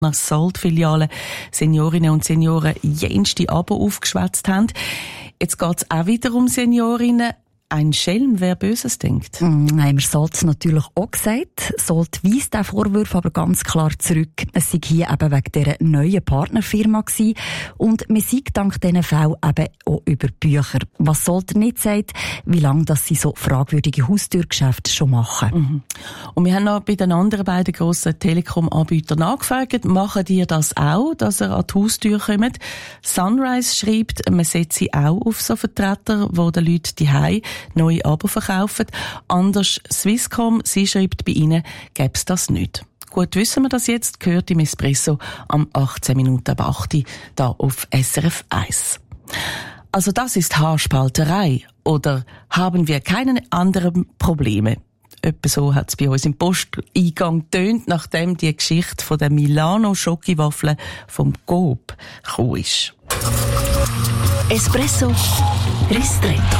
Salt-Filiale Seniorinnen und Senioren jenste Abo aufgeschwätzt haben. Jetzt geht es auch wieder um Seniorinnen. Ein Schelm, wer Böses denkt. Haben wir Salt natürlich auch gesagt. Salt weist diesen Vorwurf aber ganz klar zurück. Es sei hier eben wegen dieser neuen Partnerfirma gewesen. Und man sei dank diesen Fällen eben auch über Bücher. Was Salt nicht sagt, wie lange dass sie so fragwürdige Haustürgeschäfte schon machen. Mhm. Und wir haben noch bei den anderen beiden grossen Telekom-Anbietern nachgefragt. Machen die das auch, dass ihr an die Haustür kommt? Sunrise schreibt, man setze auch auf so Vertreter, die den Leuten die Hause neue Abo verkaufen. Anders Swisscom, sie schreibt, bei ihnen gäbe es das nicht. Gut, wissen wir das jetzt, gehört im Espresso am 18 Minuten ab 8 Uhr da auf SRF 1. Also das ist Haarspalterei oder haben wir keine anderen Probleme? Etwa so hat es bei uns im Posteingang getönt, nachdem die Geschichte von der Milano-Schokiwaffeln vom Coop gekommen ist. Espresso Ristretto.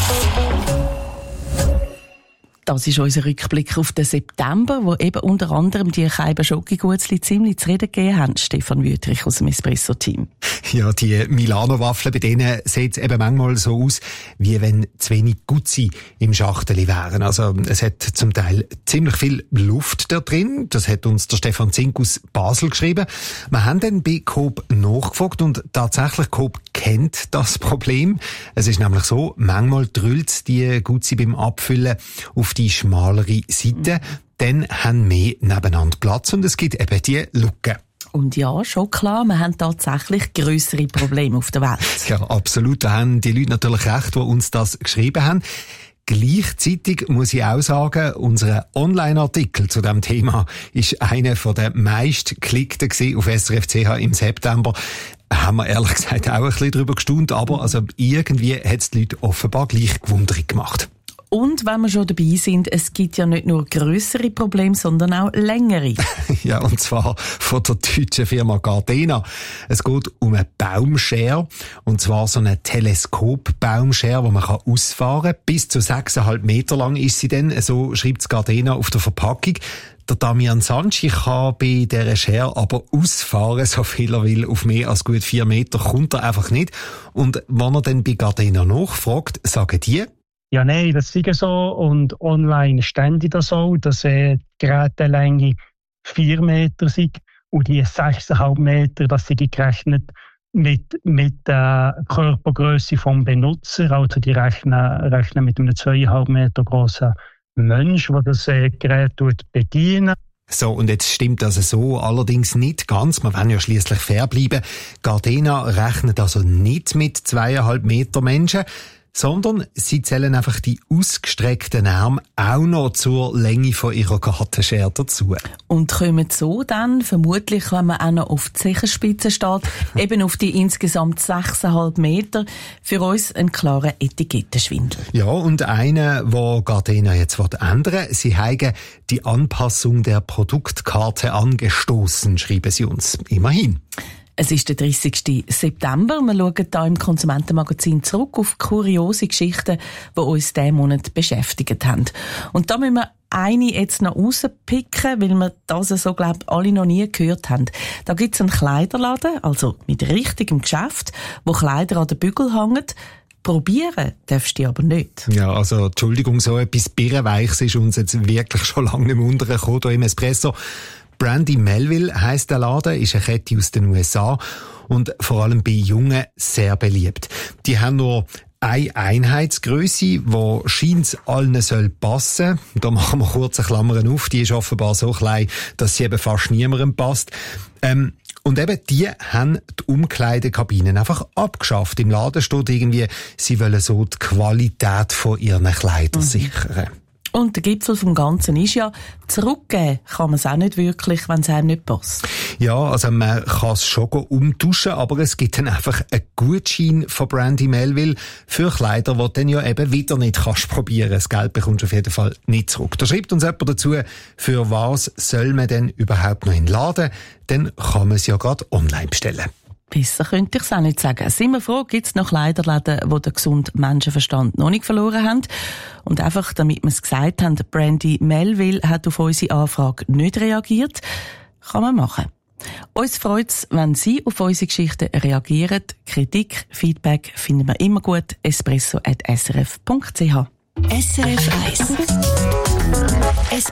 Das ist unser Rückblick auf den September, wo eben unter anderem die Scheiben Schoki-Gutzli ziemlich zu reden gegeben haben. Stefan Wüthrich aus dem Espresso-Team. Ja, die Milano-Waffeln, bei denen sieht es eben manchmal so aus, wie wenn zu wenig Gutzi im Schachteli wären. Also es hat zum Teil ziemlich viel Luft da drin. Das hat uns der Stefan Zink aus Basel geschrieben. Wir haben dann bei Coop nachgefragt und tatsächlich Coop kennt das Problem. Es ist nämlich so, manchmal drüllt die Gutzi beim Abfüllen auf die schmalere Seite. Dann haben wir nebeneinander Platz und es gibt eben die Lücken. Und ja, schon klar, wir haben tatsächlich grössere Probleme auf der Welt. Ja, absolut. Da haben die Leute natürlich recht, die uns das geschrieben haben. Gleichzeitig muss ich auch sagen, unser Online-Artikel zu diesem Thema ist einer der meistgeklickten auf SRF.ch im September. Haben wir ehrlich gesagt auch ein bisschen darüber gestaunt, aber also irgendwie hat es die Leute offenbar gleich gewundert gemacht. Und wenn wir schon dabei sind, es gibt ja nicht nur grössere Probleme, sondern auch längere. Ja, und zwar von der deutschen Firma Gardena. Es geht um eine Baumschere, und zwar so eine Teleskop-Baumschere, die man ausfahren kann. Bis zu 6,5 Meter lang ist sie dann, so schreibt Gardena auf der Verpackung. Der Damian Sanchi kann bei dieser Schere aber ausfahren, so viel er will. Auf mehr als gut 4 Meter kommt er einfach nicht. Und wenn er dann bei Gardena nachfragt, sagen die: Ja, nein, das ist so. Und online ständig das so, dass die Gerätelänge 4 Meter sind und die 6,5 Meter, das sind gerechnet mit der Körpergröße vom Benutzer. Also die rechnen mit einem 2,5 Meter grossen Mensch, der das Gerät bedient. So, und jetzt stimmt das so allerdings nicht ganz. Wir wollen ja schliesslich fair bleiben. Gardena rechnet also nicht mit 2,5 Meter Menschen, sondern sie zählen einfach die ausgestreckten Arme auch noch zur Länge von ihrer Gartenschere dazu. Und kommen so dann, vermutlich, wenn man auch noch auf die Zehenspitze steht, eben auf die insgesamt 6,5 Meter, für uns ein klarer Etikettenschwindel. Ja, und einer, wo Gardena jetzt ändern will, sie haben die Anpassung der Produktkarte angestoßen, schreiben sie uns. Immerhin. Es ist der 30. September. Wir schauen hier im Konsumentenmagazin zurück auf kuriose Geschichten, die uns diesen Monat beschäftigt haben. Und da müssen wir eine jetzt noch rauspicken, weil wir das so, glaube ich, alle noch nie gehört haben. Da gibt es einen Kleiderladen, also mit richtigem Geschäft, wo Kleider an den Bügel hängen. Probieren darfst du aber nicht. Ja, also Entschuldigung, so etwas Birrenweichs ist uns jetzt wirklich schon lange nicht mehr untergekommen hier im Espresso. Brandy Melville heisst der Laden, ist eine Kette aus den USA und vor allem bei Jungen sehr beliebt. Die haben nur eine Einheitsgrösse, die scheint allen soll passen. Da machen wir kurze Klammern auf, die ist offenbar so klein, dass sie eben fast niemandem passt. Und eben, die haben die Umkleidekabinen einfach abgeschafft. Im Laden steht irgendwie, sie wollen so die Qualität von ihren Kleidern sichern. Und der Gipfel vom Ganzen ist ja, zurückgeben kann man es auch nicht wirklich, wenn es einem nicht passt. Ja, also man kann es schon umtauschen, aber es gibt dann einfach einen Gutschein von Brandy Melville für Kleider, die du dann ja eben wieder nicht kannst probieren. Das Geld bekommst du auf jeden Fall nicht zurück. Da schreibt uns jemand dazu, für was soll man denn überhaupt noch in den Laden? Dann kann man es ja gerade online bestellen. Besser könnte ich es auch nicht sagen. Sind wir froh, gibt es noch Kleiderläden, die den gesunden Menschenverstand noch nicht verloren haben. Und einfach, damit wir es gesagt haben, Brandy Melville hat auf unsere Anfrage nicht reagiert. Kann man machen. Uns freut es, wenn Sie auf unsere Geschichten reagieren. Kritik, Feedback finden wir immer gut. espresso@srf.ch. SRF 1